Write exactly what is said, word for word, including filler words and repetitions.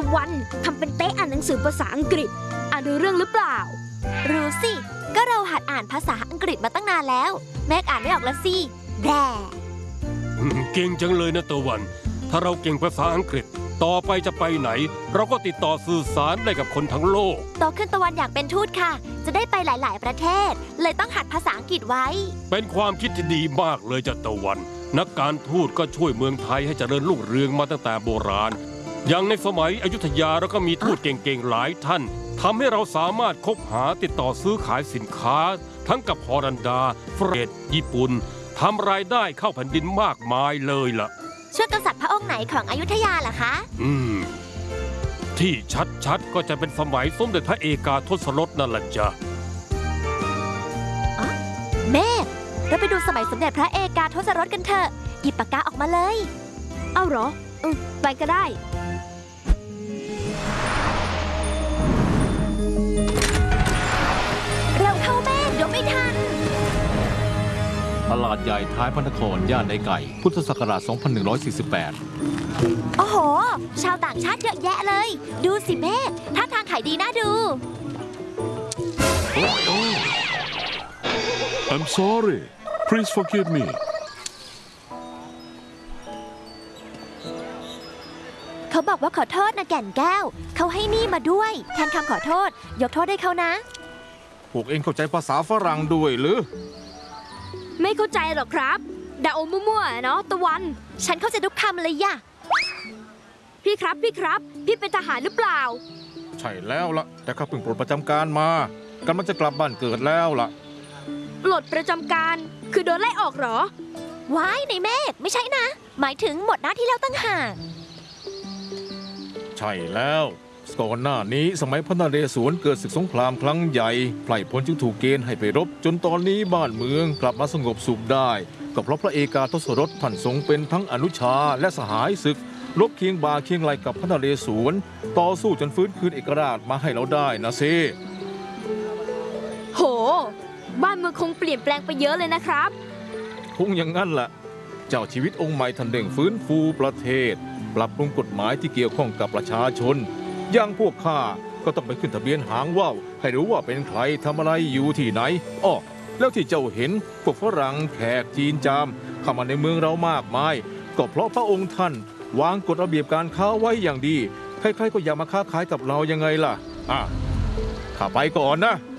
วันทำเป็นเต๊ะอ่านหนังสือภาษาอังกฤษอ่านรู้เรื่องหรือเปล่ารู้สิก็เราหัดอ่านภาษาอังกฤษมาตั้งนานแล้วแม่อ่านไม่ออกละสิแร่เก่งจังเลยนะตะวันถ้าเราเก่งภาษาอังกฤษต่อไปจะไปไหนเราก็ติดต่อสื่อสารได้กับคนทั้งโลกโตขึ้นตะวันอยากเป็นทูตค่ะจะได้ไปหลายๆประเทศเลยต้องหัดภาษาอังกฤษไว้เป็นความคิดที่ดีมากเลยจ้ะตะวันนักการทูตก็ช่วยเมืองไทยให้เจริญรุ่งเรืองมาตั้งแต่โบราณอย่างในสมัยอยุธยาเราก็มีทูตเก่งๆหลายท่านทำให้เราสามารถคบหาติดต่อซื้อขายสินค้าทั้งกับฮอลันดาฝรั่งเศสญี่ปุ่นทำรายได้เข้าแผ่นดินมากมายเลยล่ะช่วยกษัตริย์พระองค์ไหนของอยุธยาล่ะคะอืมที่ชัดๆก็จะเป็นสมัยสมเด็จพระเอกาทศรสนั่นแหละจ้ะแม่เราไปดูสมัยสมเด็จพระเอกาทศรสกันเถอะหยิบปากกาออกมาเลยเอาเหรออืมไปก็ได้เร็วเข้าแม่เดี๋ยวไม่ทันตลาดใหญ่ท้ายพระนครย่านในไก่พุทธศักราช สองพันหนึ่งร้อยสี่สิบแปดโอ้โหชาวต่างชาติเยอะแยะเลยดูสิแม่ท่าทางขายดีน่าดู oh, oh. I'm sorry please forgive me เขาบอกว่าขอโทษนะแก่นแก้วเขาให้นี่มาด้วยแทนคำขอโทษยกโทษให้เขานะพวกเองเข้าใจภาษาฝรั่งด้วยหรือไม่เข้าใจหรอกครับดาโอมั่วๆเนาะตะวันฉันเข้าใจทุกคำเลยย่ะพี่ครับพี่ครับพี่เป็นทหารหรือเปล่าใช่แล้วล่ะแต่ข้าเพิ่งปลดประจำการมากำลังจะกลับบ้านเกิดแล้วล่ะปลดประจำการคือโดนไล่ออกเหรอว้ายในเมฆไม่ใช่นะหมายถึงหมดหน้าที่แล้วตั้งห่างใช่แล้วก่อนหน้านี้สมัยพระนเรศวรเกิดศึกสงครามครั้งใหญ่ไพร่พลจึงถูกเกณฑ์ให้ไปรบจนตอนนี้บ้านเมืองกลับมาสงบสุขได้ก็เพราะพระเอกาทศรสท่านทรงเป็นทั้งอนุชาและสหายศึกรบเคียงบ่าเคียงไหลกับพระนเรศวรต่อสู้จนฟื้นคืนเอกราชมาให้เราได้นะเซโหบ้านเมืองคงเปลี่ยนแปลงไปเยอะเลยนะครับคงอย่างนั้นแหละเจ้าชีวิตองค์ใหม่ท่านเร่งฟื้นฟูประเทศปรับปรุงกฎหมายที่เกี่ยวข้องกับประชาชนอย่างพวกข้าก็ต้องไปขึ้นทะเบียนหางว่าวให้รู้ว่าเป็นใครทำอะไรอยู่ที่ไหนอ้อแล้วที่เจ้าเห็นพวกฝรั่งแขกจีนจามเข้ามาในเมืองเรามากมายก็เพราะพระองค์ท่านวางกฎระเบียบการค้าไว้อย่างดีใครๆก็อยากมาค้าขายกับเรายังไงล่ะอ่ะข้าไปก่อนนะ